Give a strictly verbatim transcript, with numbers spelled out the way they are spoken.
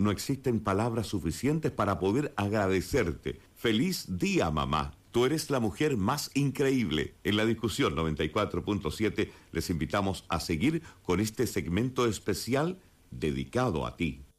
No existen palabras suficientes para poder agradecerte. ¡Feliz día, mamá! Tú eres la mujer más increíble. En la discusión noventa y cuatro punto siete les invitamos a seguir con este segmento especial dedicado a ti.